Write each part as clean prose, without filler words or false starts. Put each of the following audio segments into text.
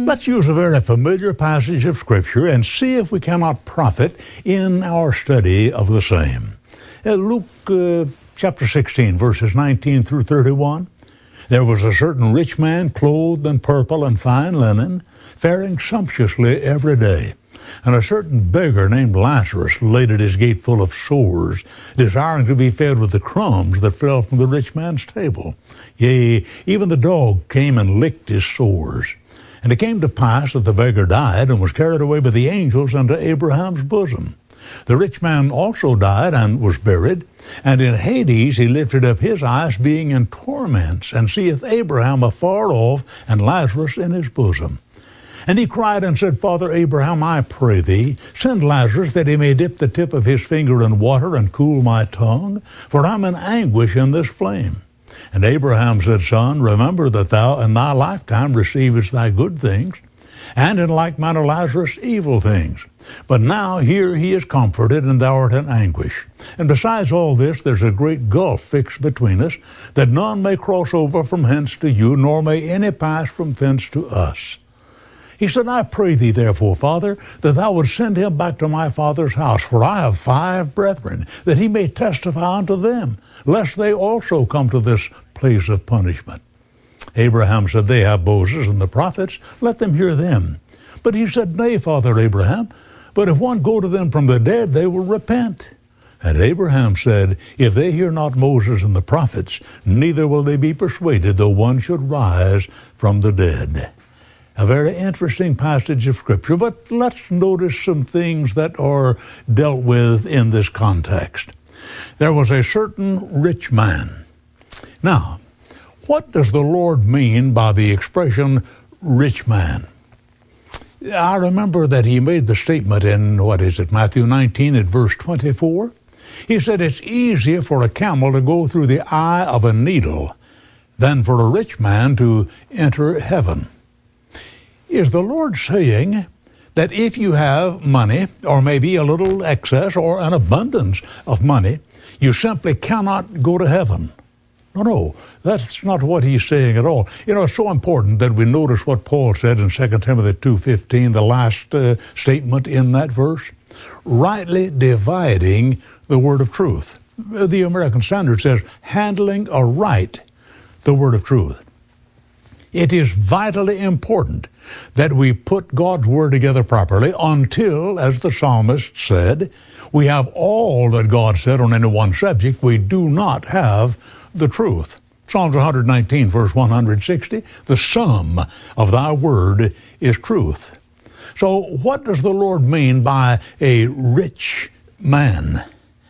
Let's use a very familiar passage of Scripture and see if we cannot profit in our study of the same. Luke chapter 16, verses 19 through 31. There was a certain rich man clothed in purple and fine linen, faring sumptuously every day. And a certain beggar named Lazarus laid at his gate full of sores, desiring to be fed with the crumbs that fell from the rich man's table. Yea, even the dog came and licked his sores. And it came to pass that the beggar died and was carried away by the angels unto Abraham's bosom. The rich man also died and was buried, and in Hades he lifted up his eyes, being in torments, and seeth Abraham afar off, and Lazarus in his bosom. And he cried and said, Father Abraham, I pray thee, send Lazarus, that he may dip the tip of his finger in water, and cool my tongue, for I am in anguish in this flame. And Abraham said, Son, remember that thou in thy lifetime receivest thy good things, and in like manner Lazarus evil things. But now here he is comforted, and thou art in anguish. And besides all this, there's a great gulf fixed between us, that none may cross over from hence to you, nor may any pass from thence to us. He said, I pray thee, therefore, Father, that thou wouldst send him back to my father's house, for I have 5 brethren, that he may testify unto them, lest they also come to this place of punishment. Abraham said, They have Moses and the prophets, let them hear them. But he said, Nay, Father Abraham, but if one go to them from the dead, they will repent. And Abraham said, If they hear not Moses and the prophets, neither will they be persuaded, though one should rise from the dead. A very interesting passage of Scripture, but let's notice some things that are dealt with in this context. There was a certain rich man. Now, what does the Lord mean by the expression rich man? I remember that he made the statement in, Matthew 19 at verse 24. He said, It's easier for a camel to go through the eye of a needle than for a rich man to enter heaven. Is the Lord saying that if you have money, or maybe a little excess or an abundance of money, you simply cannot go to heaven? No, that's not what he's saying at all. It's so important that we notice what Paul said in 2 Timothy 2:15, the last statement in that verse. Rightly dividing the word of truth. The American Standard says, handling aright the word of truth. It is vitally important that we put God's word together properly until, as the psalmist said, we have all that God said on any one subject. We do not have the truth. Psalms 119, verse 160, the sum of thy word is truth. So what does the Lord mean by a rich man?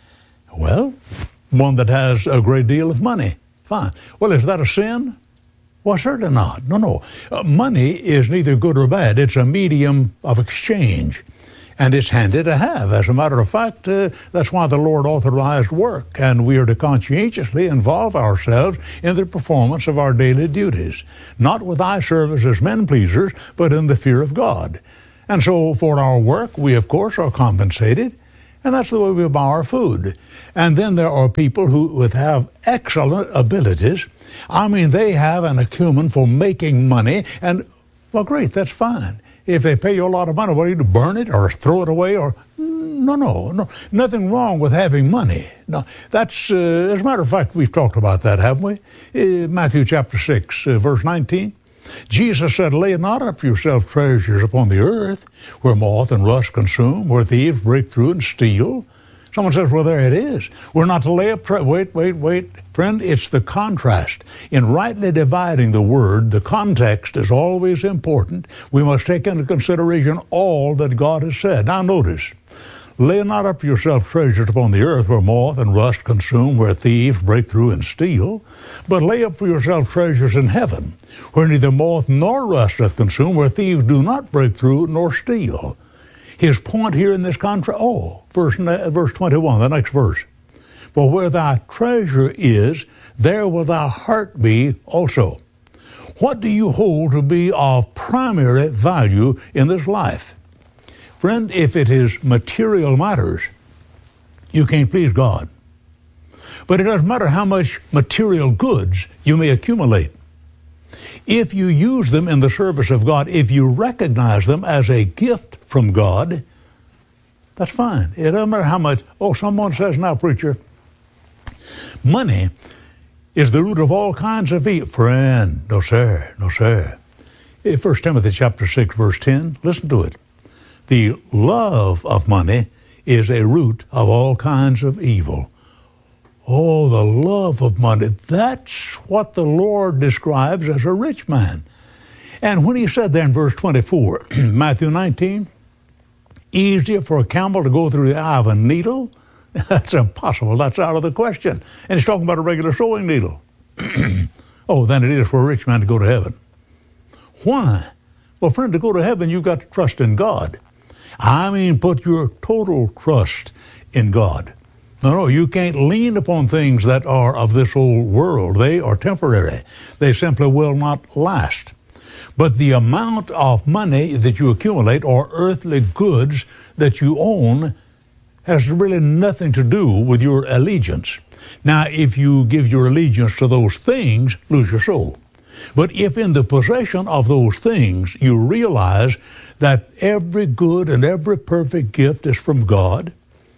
Well, one that has a great deal of money. Fine. Well, is that a sin? Well, certainly not. No. Money is neither good or bad. It's a medium of exchange, and it's handy to have. As a matter of fact, that's why the Lord authorized work, and we are to conscientiously involve ourselves in the performance of our daily duties, not with eye service as men-pleasers, but in the fear of God. And so for our work, we, of course, are compensated, and that's the way we buy our food. And then there are people who would have excellent abilities. I mean, they have an acumen for making money, and, well, great, that's fine. If they pay you a lot of money, what do you do, burn it or throw it away? Or no. Nothing wrong with having money. No, that's, as a matter of fact, we've talked about that, haven't we? Matthew chapter 6, verse 19. Jesus said, Lay not up for yourself treasures upon the earth, where moth and rust consume, where thieves break through and steal. Someone says, well, there it is. We're not to lay up wait. Friend, it's the contrast. In rightly dividing the word, the context is always important. We must take into consideration all that God has said. Now notice, lay not up for yourself treasures upon the earth, where moth and rust consume, where thieves break through and steal, but lay up for yourself treasures in heaven, where neither moth nor rust doth consume, where thieves do not break through nor steal. His point here in this contrast, verse 21, the next verse. For where thy treasure is, there will thy heart be also. What do you hold to be of primary value in this life? Friend, if it is material matters, you can't please God. But it doesn't matter how much material goods you may accumulate. If you use them in the service of God, if you recognize them as a gift from God, that's fine. It doesn't matter how much. Oh, someone says, now, preacher, money is the root of all kinds of evil. Friend, no sir, no sir. 1 Timothy chapter 6, verse 10, listen to it. The love of money is a root of all kinds of evil. Oh, the love of money. That's what the Lord describes as a rich man. And when he said there in verse 24, Matthew 19, easier for a camel to go through the eye of a needle? That's impossible. That's out of the question. And he's talking about a regular sewing needle. Oh, than it is for a rich man to go to heaven. Why? Well, friend, to go to heaven, you've got to trust in God. I mean, put your total trust in God. No, you can't lean upon things that are of this old world. They are temporary. They simply will not last. But the amount of money that you accumulate or earthly goods that you own has really nothing to do with your allegiance. Now, if you give your allegiance to those things, lose your soul. But if in the possession of those things you realize that every good and every perfect gift is from God,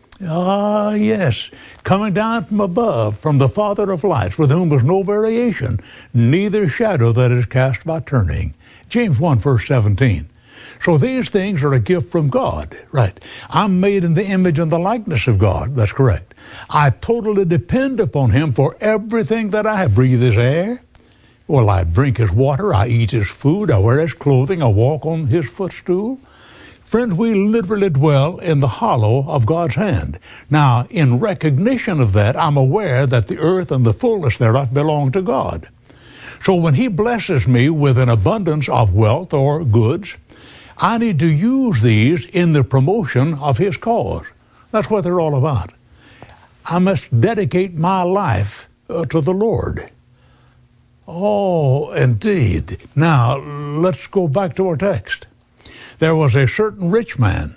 yes, coming down from above, from the Father of lights, with whom is no variation, neither shadow that is cast by turning. James 1, verse 17. So these things are a gift from God, right? I'm made in the image and the likeness of God. That's correct. I totally depend upon Him for everything that I have. Breathe His air. Well, I drink His water. I eat His food. I wear His clothing. I walk on His footstool. Friends, we literally dwell in the hollow of God's hand. Now, in recognition of that, I'm aware that the earth and the fullness thereof belong to God. So when He blesses me with an abundance of wealth or goods, I need to use these in the promotion of His cause. That's what they're all about. I must dedicate my life to the Lord. Oh, indeed. Now, let's go back to our text. There was a certain rich man,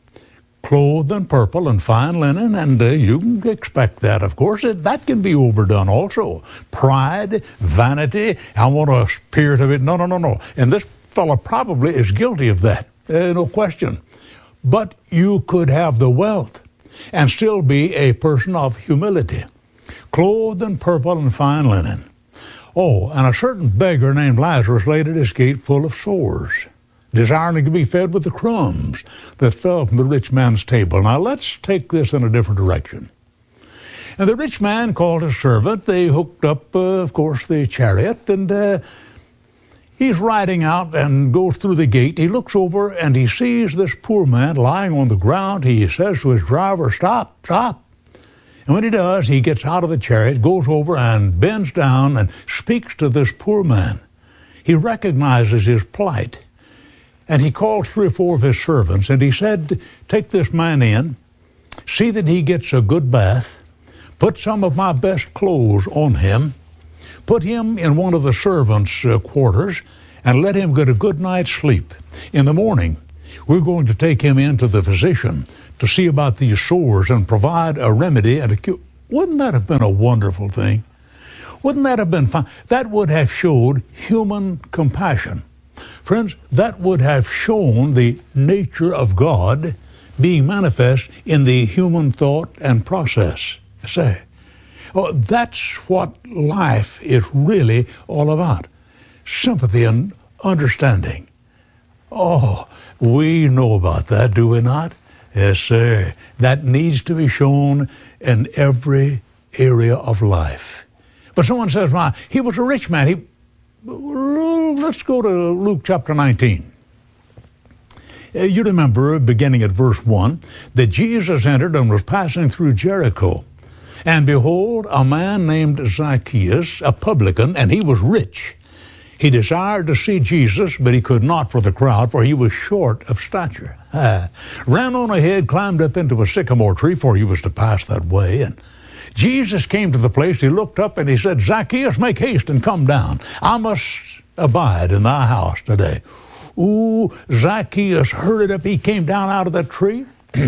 clothed in purple and fine linen, and you can expect that, of course. That can be overdone also. Pride, vanity, I want a spirit of it. No. And this fellow probably is guilty of that, no question. But you could have the wealth and still be a person of humility, clothed in purple and fine linen. Oh, and a certain beggar named Lazarus laid at his gate full of sores, desiring to be fed with the crumbs that fell from the rich man's table. Now let's take this in a different direction. And the rich man called his servant. They hooked up, of course, the chariot, and he's riding out and goes through the gate. He looks over and he sees this poor man lying on the ground. He says to his driver, "Stop, stop." And when he does, he gets out of the chariot, goes over and bends down and speaks to this poor man. He recognizes his plight. And he called 3 or 4 of his servants, and he said, "Take this man in, see that he gets a good bath, put some of my best clothes on him, put him in one of the servants' quarters, and let him get a good night's sleep. In the morning, we're going to take him in to the physician to see about these sores and provide a remedy and a cure." Wouldn't that have been a wonderful thing? Wouldn't that have been fine? That would have showed human compassion. Friends, that would have shown the nature of God being manifest in the human thought and process. Say, oh, that's what life is really all about. Sympathy and understanding. Oh, we know about that, do we not? Yes, sir. That needs to be shown in every area of life. But someone says, "Well, he was a rich man." Let's go to Luke chapter 19. You remember, beginning at verse 1, that Jesus entered and was passing through Jericho. And behold, a man named Zacchaeus, a publican, and he was rich. He desired to see Jesus, but he could not for the crowd, for he was short of stature. Ran on ahead, climbed up into a sycamore tree, for he was to pass that way. And Jesus came to the place. He looked up and he said, "Zacchaeus, make haste and come down. I must abide in thy house today." Ooh, Zacchaeus hurried up. He came down out of that tree.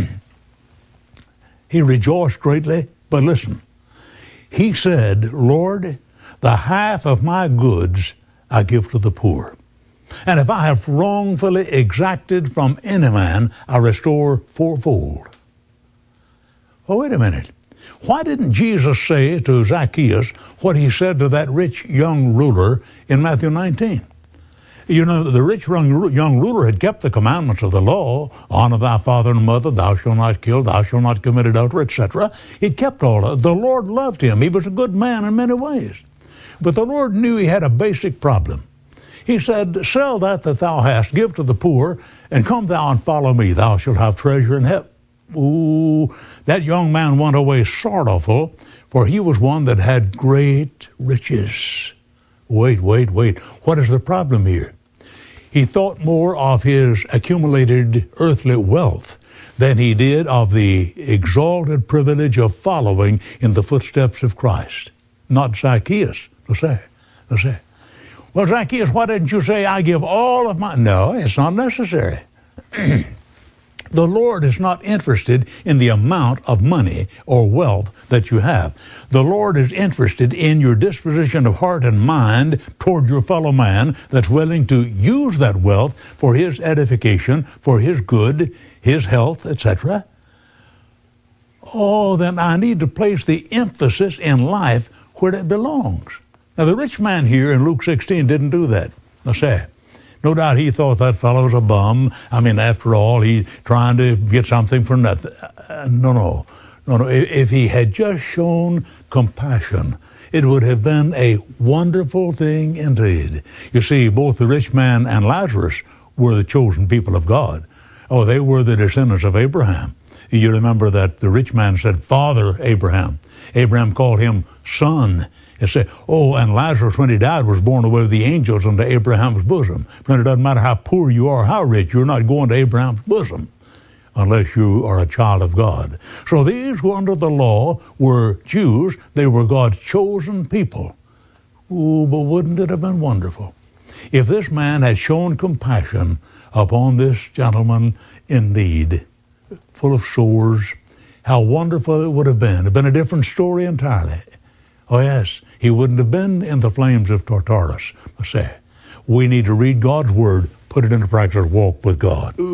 He rejoiced greatly. But listen, he said, "Lord, the half of my goods I give to the poor. And if I have wrongfully exacted from any man, I restore fourfold. Oh, wait a minute. Why didn't Jesus say to Zacchaeus what he said to that rich young ruler in Matthew 19? You know, the rich young ruler had kept the commandments of the law, honor thy father and mother, thou shalt not kill, thou shalt not commit adultery, etc. He'd kept all of it. The Lord loved him. He was a good man in many ways. But the Lord knew he had a basic problem. He said, sell that thou hast, give to the poor, and come thou and follow me. Thou shalt have treasure in heaven. Ooh, that young man went away sorrowful, for he was one that had great riches. Wait. What is the problem here? He thought more of his accumulated earthly wealth than he did of the exalted privilege of following in the footsteps of Christ. Not Zacchaeus, to say. Well, Zacchaeus, why didn't you say, I give all of my... No, it's not necessary. The Lord is not interested in the amount of money or wealth that you have. The Lord is interested in your disposition of heart and mind toward your fellow man that's willing to use that wealth for his edification, for his good, his health, etc. Oh, then I need to place the emphasis in life where it belongs. Now, the rich man here in Luke 16 didn't do that. Let's say. No doubt he thought that fellow was a bum. I mean, after all, he's trying to get something for nothing. No. If he had just shown compassion, it would have been a wonderful thing indeed. You see, both the rich man and Lazarus were the chosen people of God. Oh, they were the descendants of Abraham. You remember that the rich man said, Father Abraham. Abraham called him son. It said, and Lazarus, when he died, was borne away with the angels into Abraham's bosom. Friend, it doesn't matter how poor you are, how rich, you're not going to Abraham's bosom unless you are a child of God. So these who under the law were Jews. They were God's chosen people. Ooh, but wouldn't it have been wonderful if this man had shown compassion upon this gentleman in need, full of sores? How wonderful it would have been. It would have been a different story entirely. Oh, yes, he wouldn't have been in the flames of Tartarus. I say, we need to read God's Word, put it into practice, walk with God.